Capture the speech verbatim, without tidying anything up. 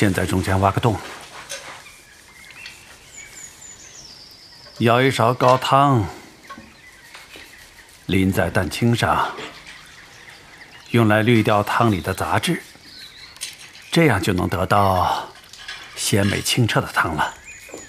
先在中间挖个洞，舀一勺高汤，淋在蛋清上，用来滤掉汤里的杂质，这样就能得到鲜美清澈的汤了。